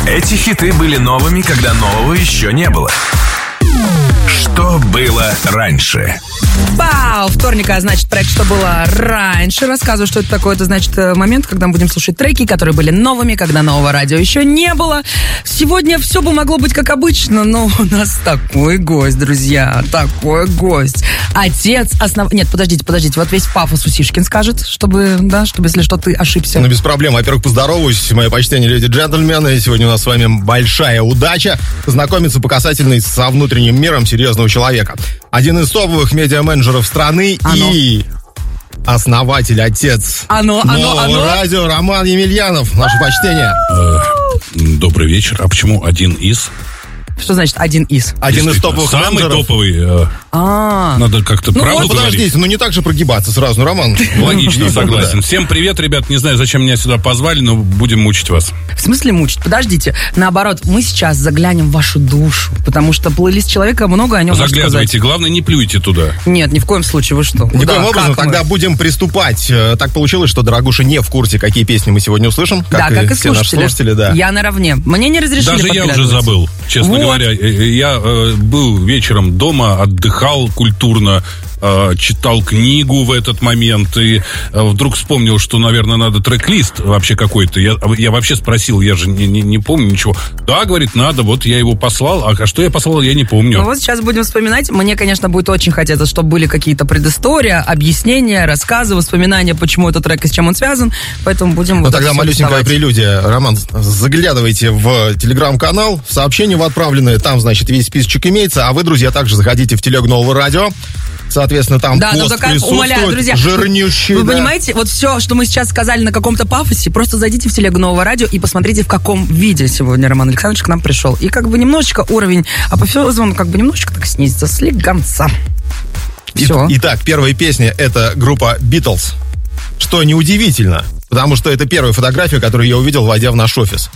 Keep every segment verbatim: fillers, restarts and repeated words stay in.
Эти хиты были новыми, когда нового еще не было. Что было раньше? Вау! Вторник, а значит, проект «Что было раньше». Рассказываю, что это такое. Это значит момент, когда мы будем слушать треки, которые были новыми, когда нового радио еще не было. Сегодня все бы могло быть как обычно, но у нас такой гость, друзья. Такой гость. Отец основ... Нет, подождите, подождите. Вот весь пафос Усишкин скажет, чтобы, да, чтобы, если что, ты ошибся. Ну, без проблем. Во-первых, поздороваюсь. Мое почтение, леди и джентльмены. Сегодня у нас с вами большая удача познакомиться по касательной со внутренним миром серьезного человека. Один из топовых медиа-менеджеров страны Оно. и основатель, отец Оно, оно, нового оно. радио Роман Емельянов. Наше почтение. Добрый вечер. А почему один из? Что значит один из? Один из топовых Самый менеджеров. топовый. э, А, Надо как-то Ну правду Ну, говорить. подождите, ну не так же прогибаться сразу, ну, Роман. Логично, согласен. Всем привет, ребят. Не знаю, зачем меня сюда позвали, но будем мучить вас. в смысле мучить? Подождите. Наоборот, мы сейчас заглянем в вашу душу, потому что плейлист человека много о нем может Заглядывайте. сказать. Главное, не плюйте туда. Нет, ни в коем случае, вы что? Никоим Куда? образом, Как мы? тогда будем приступать. Э, Так получилось, что Дорогуша не в курсе, какие песни мы сегодня услышим. Да, как и все наши слушатели. слушатели, да. Я наравне. Мне не разрешили Даже я уже подглядывать. забыл, честно Вот. говоря. Э, Я э, был вечером дома, отдыхал культурно, э, читал книгу в этот момент и э, вдруг вспомнил, что, наверное, надо трек-лист вообще какой-то. Я, я вообще спросил, я же не, не, не помню ничего. Да, говорит, надо, вот я его послал. А что я послал, я не помню. Ну вот сейчас будем вспоминать. Мне, конечно, будет очень хотеться, чтобы были какие-то предыстория, объяснения, рассказы, воспоминания, почему этот трек и с чем он связан. Поэтому будем... Ну вот тогда это всё малюсенькая доставать. прелюдия. Роман, заглядывайте в телеграм-канал, в сообщения в отправленные, там, значит, весь списочек имеется, а вы, друзья, также заходите в телег Нового радио. Соответственно, там Да, пост ну только присутствует, умоляю, друзья, жирнющий. Вы да. понимаете, вот все, что мы сейчас сказали на каком-то пафосе, просто зайдите в телегу Нового радио и посмотрите, в каком виде сегодня Роман Александрович к нам пришел. И как бы немножечко уровень апофеоза, он как бы немножечко так снизится, слегонца. Все. Итак, первая песня — это группа Beatles. Что неудивительно, потому что это первая фотография, которую я увидел, войдя в наш офис.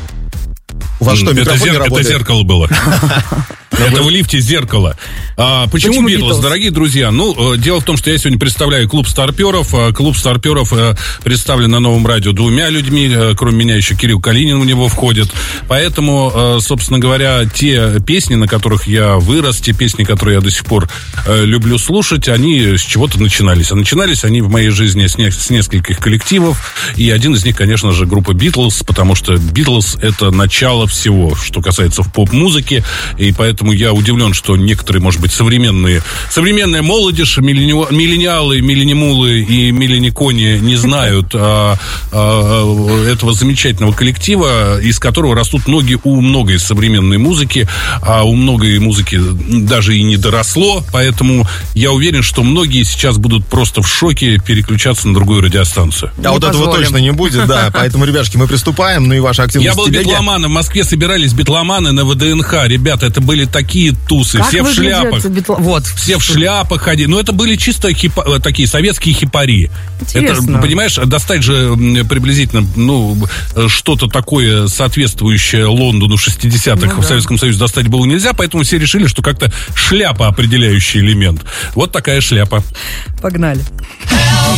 У вас что, это, микрофон зер- не это работает? зеркало было. Это в лифте зеркало. А, почему Почему Битлз, Beatles? дорогие друзья? Ну, э, дело в том, что я сегодня представляю клуб старперов. Э, Клуб старперов э, представлен на Новом радио двумя людьми. Э, Кроме меня еще Кирилл Калинин в него входит. Поэтому, э, собственно говоря, те песни, на которых я вырос, те песни, которые я до сих пор э, люблю слушать, они с чего-то начинались. А начинались они в моей жизни с, не- с нескольких коллективов. И один из них, конечно же, группа Битлз, потому что Битлз — это начало всего, что касается в поп-музыке. И поэтому я удивлен, что некоторые, может быть, современные, современная молодежь, миллени- миллениалы, миллениумулы и миллениcoни не знают а, а, этого замечательного коллектива, из которого растут ноги у многой современной музыки, а у многой музыки даже и не доросло, поэтому я уверен, что многие сейчас будут просто в шоке переключаться на другую радиостанцию. А вот этого позволим. точно не будет, да. Поэтому, ребяшки, мы приступаем. Ну и ваша активность Я был в телеге. битломаном, в Москве собирались битломаны на ВДНХ. Ребята, это были такие тусы, Как все в выглядят шляпах. битл- Вот. Все в шляпах ходили. Ну, это были чисто хипа- такие советские хипари. Интересно. Это, понимаешь, достать же м, приблизительно, ну, что-то такое, соответствующее Лондону шестидесятых Ну в да. Советском Союзе достать было нельзя, поэтому все решили, что как-то шляпа определяющий элемент. Вот такая шляпа. Погнали.